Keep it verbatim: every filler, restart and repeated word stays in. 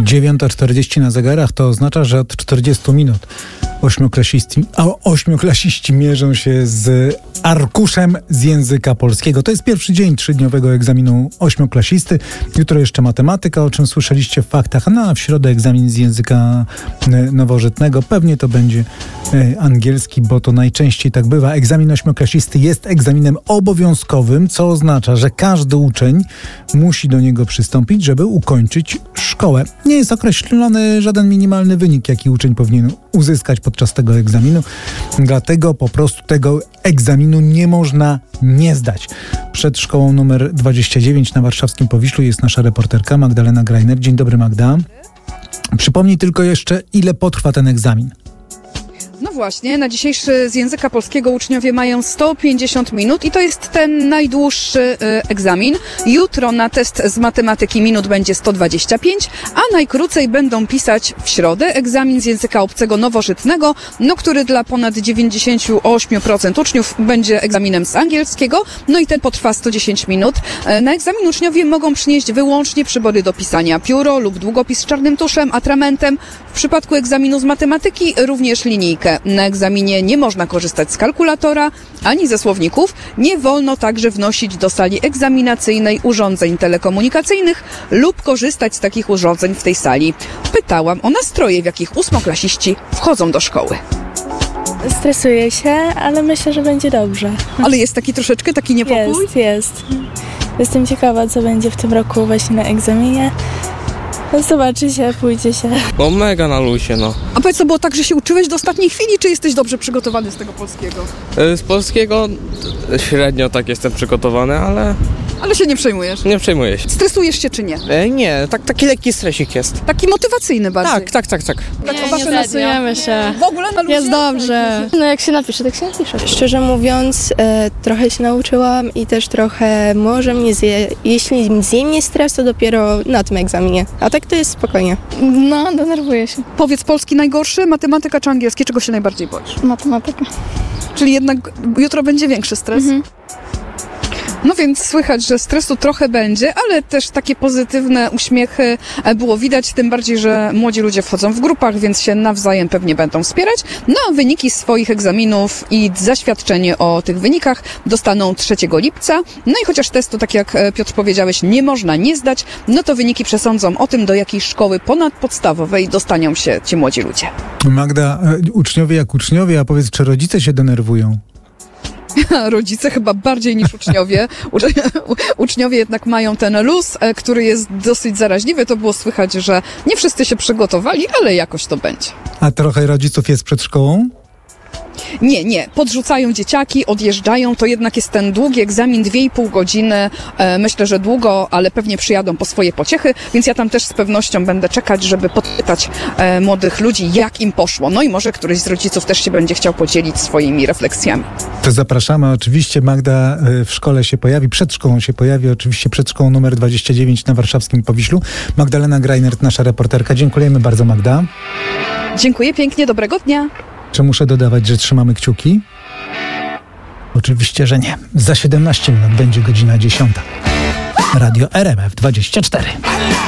dziewiąta czterdzieści na zegarach to oznacza, że od czterdziestu minut ośmioklasiści, a ośmioklasiści mierzą się z arkuszem z języka polskiego. To jest pierwszy dzień trzydniowego egzaminu ośmioklasisty. Jutro jeszcze matematyka, o czym słyszeliście w faktach, no a w środę egzamin z języka nowożytnego. Pewnie to będzie angielski, bo to najczęściej tak bywa. Egzamin ośmioklasisty jest egzaminem obowiązkowym, co oznacza, że każdy uczeń musi do niego przystąpić, żeby ukończyć szkołę. Nie jest określony żaden minimalny wynik, jaki uczeń powinien uzyskać podczas tego egzaminu. Dlatego po prostu tego egzaminu nie można nie zdać. Przed szkołą numer dwadzieścia dziewięć na warszawskim Powiślu jest nasza reporterka Magdalena Greiner. Dzień dobry, Magda. Przypomnij tylko jeszcze, ile potrwa ten egzamin. No właśnie, na dzisiejszy z języka polskiego uczniowie mają sto pięćdziesiąt minut i to jest ten najdłuższy y, egzamin. Jutro na test z matematyki minut będzie sto dwadzieścia pięć, a najkrócej będą pisać w środę egzamin z języka obcego nowożytnego, no który dla ponad dziewięćdziesiąt osiem procent uczniów będzie egzaminem z angielskiego, no i ten potrwa sto dziesięć minut. Na egzamin uczniowie mogą przynieść wyłącznie przybory do pisania: pióro lub długopis z czarnym tuszem, atramentem. W przypadku egzaminu z matematyki również linijkę. Na egzaminie nie można korzystać z kalkulatora ani ze słowników. Nie wolno także wnosić do sali egzaminacyjnej urządzeń telekomunikacyjnych lub korzystać z takich urządzeń w tej sali. Pytałam o nastroje, w jakich ósmoklasiści wchodzą do szkoły. Stresuję się, ale myślę, że będzie dobrze. Ale jest taki troszeczkę taki niepokój? Jest, jest. Jestem ciekawa, co będzie w tym roku właśnie na egzaminie. Zobaczy się, pójdzie się. No mega na luzie, no. A powiedz, co było tak, że się uczyłeś do ostatniej chwili, czy jesteś dobrze przygotowany z tego polskiego? Z polskiego średnio tak jestem przygotowany, ale Ale się nie przejmujesz? nie przejmuję się. Stresujesz się czy nie? E, nie, tak, taki lekki stresik jest. Taki motywacyjny bardziej. Tak, tak, tak, tak. Tak, Nie, o wasze nie stresujemy się. W ogóle na luzie? Jest dobrze. No jak się napisze, tak się napisze. Szczerze mówiąc, e, trochę się nauczyłam i też trochę może mnie zje, jeśli zje mnie stres, to dopiero na tym egzaminie. A tak to jest spokojnie. No, denerwuję się. Powiedz, polski najgorszy, matematyka czy angielski? Czego się najbardziej boisz? Matematyka. Czyli jednak jutro będzie większy stres? Mhm. No więc słychać, że stresu trochę będzie, ale też takie pozytywne uśmiechy było widać, tym bardziej, że młodzi ludzie wchodzą w grupach, więc się nawzajem pewnie będą wspierać. No a wyniki swoich egzaminów i zaświadczenie o tych wynikach dostaną trzeciego lipca. No i chociaż testu, tak jak Piotr powiedziałeś, nie można nie zdać, no to wyniki przesądzą o tym, do jakiej szkoły ponadpodstawowej dostanią się ci młodzi ludzie. Magda, uczniowie jak uczniowie, a powiedz, czy rodzice się denerwują? Rodzice chyba bardziej niż uczniowie. Uczniowie jednak mają ten luz, który jest dosyć zaraźliwy. To było słychać, że nie wszyscy się przygotowali, ale jakoś to będzie. A trochę rodziców jest przed szkołą? Nie, nie. Podrzucają dzieciaki, odjeżdżają. To jednak jest ten długi egzamin, dwie i pół godziny. E, myślę, że długo, ale pewnie przyjadą po swoje pociechy, więc ja tam też z pewnością będę czekać, żeby podpytać e, młodych ludzi, jak im poszło. No i może któryś z rodziców też się będzie chciał podzielić swoimi refleksjami. To zapraszamy. Oczywiście Magda w szkole się pojawi, przed szkołą się pojawi, oczywiście przed szkołą numer dwadzieścia dziewięć na warszawskim Powiślu. Magdalena Greiner, nasza reporterka. Dziękujemy bardzo, Magda. Dziękuję pięknie, dobrego dnia. Czy muszę dodawać, że trzymamy kciuki? Oczywiście, że nie. Za siedemnaście minut będzie godzina dziesiąta. Radio R M F dwadzieścia cztery.